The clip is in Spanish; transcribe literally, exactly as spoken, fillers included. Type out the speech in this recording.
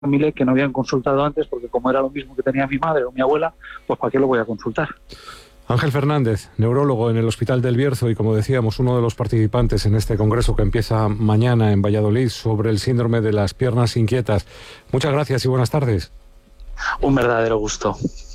familia que no habían consultado antes, porque como era lo mismo que tenía mi madre o mi abuela, pues ¿para qué lo voy a consultar? Ángel Fernández, neurólogo en el Hospital del Bierzo y, como decíamos, uno de los participantes en este congreso que empieza mañana en Valladolid sobre el síndrome de las piernas inquietas. Muchas gracias y buenas tardes. Un verdadero gusto.